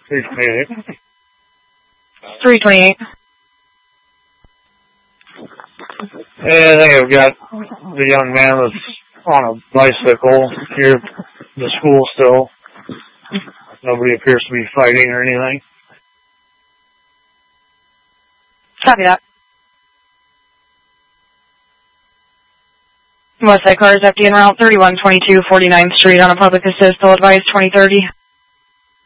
328. 328. Hey, I think I've got the young man that's on a bicycle here at the school still. Nobody appears to be fighting or anything. Copy that. Westside car is empty en route 3122 49th Street on a public assist. All advised 2030.